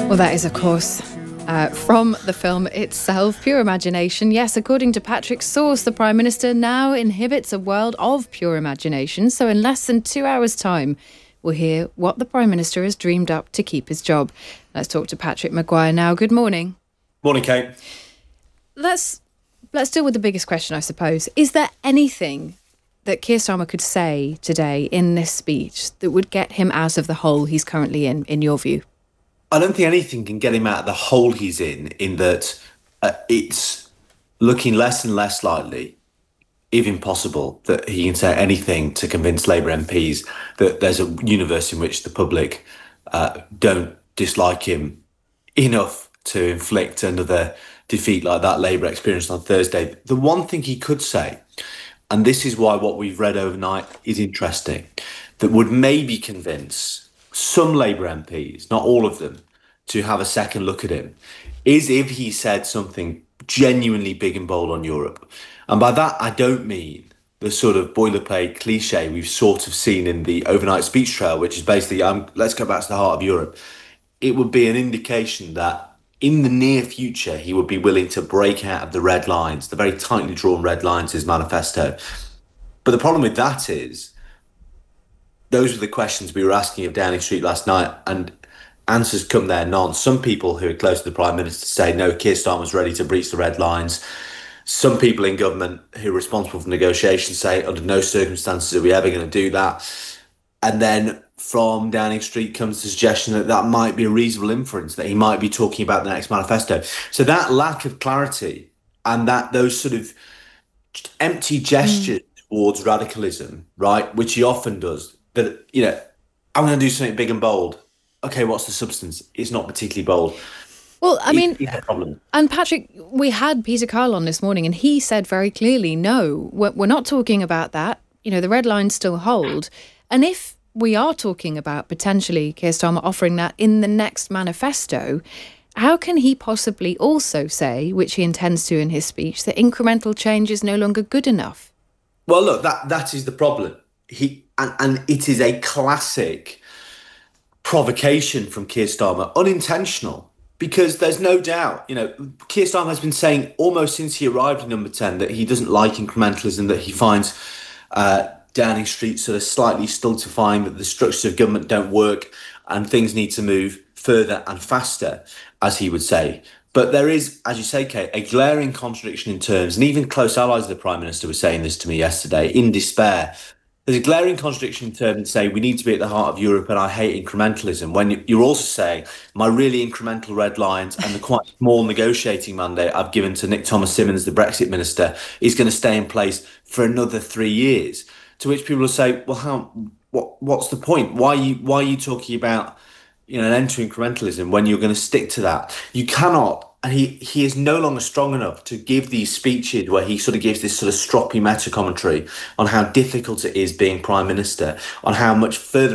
Well, that is, of course, from the film itself, Pure Imagination. Yes, according to Patrick's source, the Prime Minister now inhabits a world of pure imagination. So in less than 2 hours' time, we'll hear what the Prime Minister has dreamed up to keep his job. Let's talk to Patrick Maguire now. Good morning. Morning, Kate. Let's deal with the biggest question, I suppose. Is there anything that Keir Starmer could say today in this speech that would get him out of the hole he's currently in your view? I don't think anything can get him out of the hole he's in that it's looking less and less likely, if impossible, that he can say anything to convince Labour MPs that there's a universe in which the public don't dislike him enough to inflict another defeat like that Labour experienced on Thursday. The one thing he could say, and this is why what we've read overnight is interesting, that would maybe convince some Labour MPs, not all of them, to have a second look at him, is if he said something genuinely big and bold on Europe. And by that, I don't mean the sort of boilerplate cliche we've sort of seen in the overnight speech trail, which is basically, let's go back to the heart of Europe. It would be an indication that in the near future, he would be willing to break out of the red lines, the very tightly drawn red lines, his manifesto. But the problem with that is, those were the questions we were asking of Downing Street last night, and answers come there none. Some people who are close to the Prime Minister say, no, Keir Starmer's ready to breach the red lines. Some people in government who are responsible for negotiations say, under no circumstances are we ever going to do that. And then from Downing Street comes the suggestion that that might be a reasonable inference, that he might be talking about the next manifesto. So that lack of clarity and that those sort of empty gestures towards radicalism, right, which he often does, that, you know, I'm going to do something big and bold. Okay, what's the substance? It's not particularly bold. Well, I mean, it's a problem. And Patrick, we had Peter Kyle on this morning and he said very clearly, no, we're not talking about that. You know, the red lines still hold. And if we are talking about potentially Keir Starmer offering that in the next manifesto, how can he possibly also say, which he intends to in his speech, that incremental change is no longer good enough? Well, look, that is the problem. And it is a classic provocation from Keir Starmer, unintentional, because there's no doubt, you know, Keir Starmer has been saying almost since he arrived in Number 10 that he doesn't like incrementalism, that he finds Downing Street sort of slightly stultifying, that the structures of government don't work and things need to move further and faster, as he would say. But there is, as you say, Kate, a glaring contradiction in terms, and even close allies of the Prime Minister were saying this to me yesterday in despair. There's a glaring contradiction in terms and say we need to be at the heart of Europe and I hate incrementalism, when you're also saying my really incremental red lines and the quite small negotiating mandate I've given to Nick Thomas-Symonds, the Brexit minister, is going to stay in place for another 3 years. To which people will say, well, what's the point? Why are you talking about, you know, an end to incrementalism when you're going to stick to that? You cannot. And he is no longer strong enough to give these speeches where he sort of gives this sort of stroppy meta commentary on how difficult it is being Prime Minister, on how much further